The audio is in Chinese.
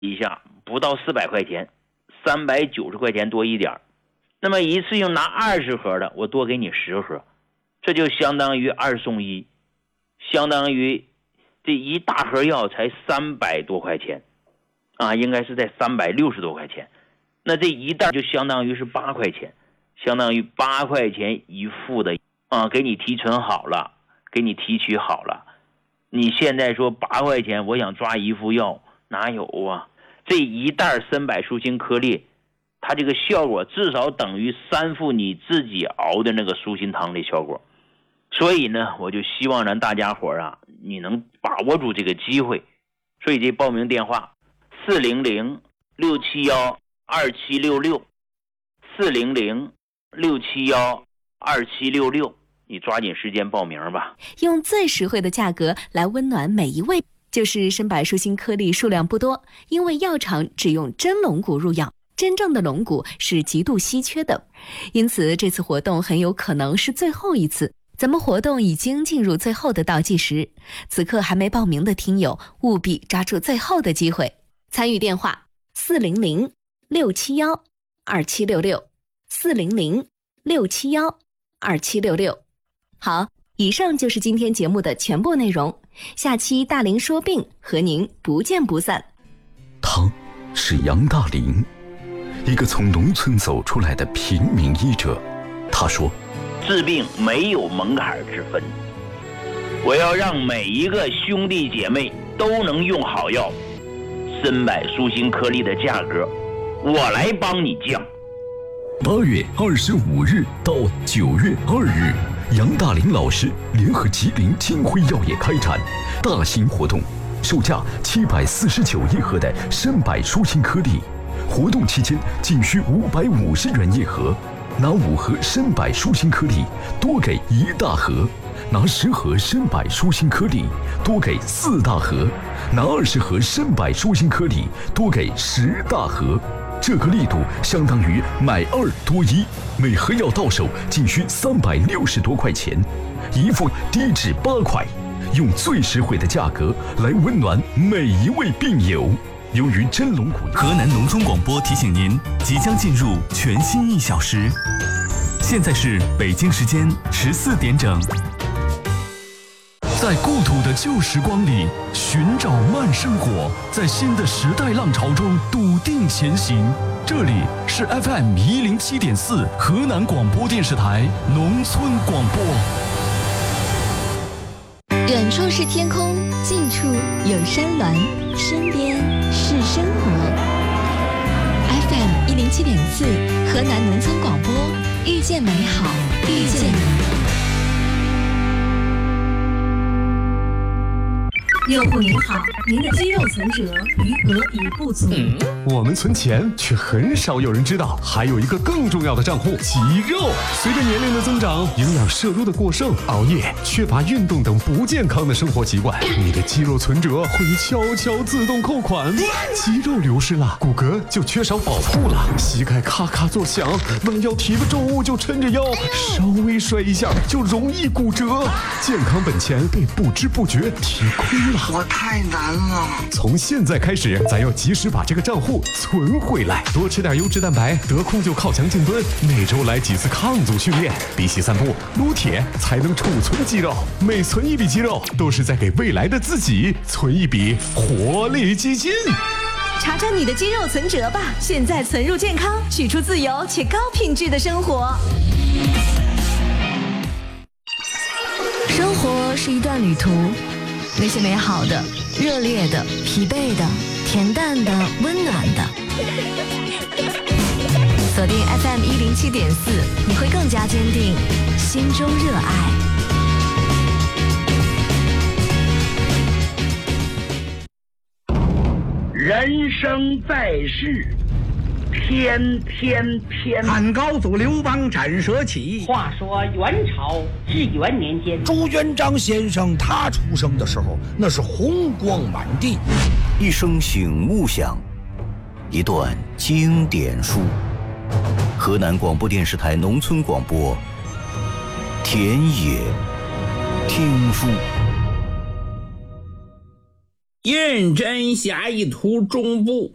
一下不到400块钱，390块钱多一点。那么一次性拿20盒的，我多给你10盒，这就相当于2送1，相当于这一大盒药才300多块钱啊，应该是在360多块钱。那这一袋就相当于是8块钱，相当于8块钱一副的啊，给你提纯好了，给你提取好了。你现在说8块钱，我想抓一副药，哪有啊？这一袋参柏舒心颗粒，它这个效果至少等于3副你自己熬的那个舒心汤的效果。所以呢，我就希望咱大家伙啊，你能把握住这个机会。所以这报名电话400-671-2766，400-671-2766，你抓紧时间报名吧。 用最实惠的价格来温暖每一位，就是参柏舒心颗粒数量不多，因为药厂只用真龙骨入药，真正的龙骨是极度稀缺的，因此这次活动很有可能是最后一次。咱们活动已经进入最后的倒计时，此刻还没报名的听友务必抓住最后的机会。参与电话400-671-2766，400-671-2766。好，以上就是今天节目的全部内容，下期大林说病和您不见不散。 他是杨大林，一个从农村走出来的平民医者。他说， 治病没有门槛之分，我要让每一个兄弟姐妹都能用好药。参柏舒心颗粒的价格我来帮你降。 8月25日到9月2日，杨大林老师联合吉林金辉药业开展大型活动，售价749一盒的参柏舒心颗粒，活动期间仅需550元一盒。拿5盒参柏舒心颗粒，多给1大盒；拿10盒参柏舒心颗粒，多给4大盒；拿20盒参柏舒心颗粒，多给10大盒。这个力度相当于买2多1，每盒药到手仅需360多块钱，一副低至8块，用最实惠的价格来温暖每一位病友。由于真龙骨， 河南农村广播提醒您，即将进入全新1小时。现在是北京时间14点整。在故土的旧时光里寻找慢生活，在新的时代浪潮中笃定前行。这里是 FM107.4 河南广播电视台农村广播。 远处是天空，近处有山峦，身边是生活。FM107.4 河南农村广播，遇见美好，遇见你。 用户您好，您的肌肉存折余额已不足。 我们存钱却很少有人知道，还有一个更重要的账户——肌肉。随着年龄的增长，营养摄入的过剩、熬夜、缺乏运动等不健康的生活习惯，你的肌肉存折会悄悄自动扣款。肌肉流失了，骨骼就缺少保护了，膝盖咔咔作响，弯腰提个重物就抻着腰，稍微摔一下就容易骨折，健康本钱被不知不觉提亏了。 我太难了。 从现在开始，咱要及时把这个账户存回来，多吃点优质蛋白，得空就靠墙静蹲，每周来几次抗阻训练，比起散步撸铁才能储存肌肉。每存一笔肌肉，都是在给未来的自己存一笔活力基金。 查查你的肌肉存折吧，现在存入健康，取出自由且高品质的生活。 生活是一段旅途，那些美好的、热烈的、疲惫的、恬淡的、温暖的。锁定 FM107.4，你会更加坚定心中热爱。 人生在世，天天偏。 汉高祖刘邦斩蛇起。 话说元朝至元年间， 朱元璋先生他出生的时候，那是红光满地。 一声醒悟响，一段经典书。河南广播电视台农村广播，田野听书。 胤禛下一图中部，